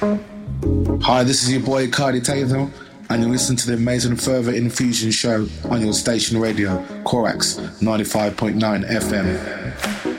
Hi, this is your boy Cardi Taylor, and you're listening to the amazing Further Infusion show on your station radio, Corax 95.9 FM.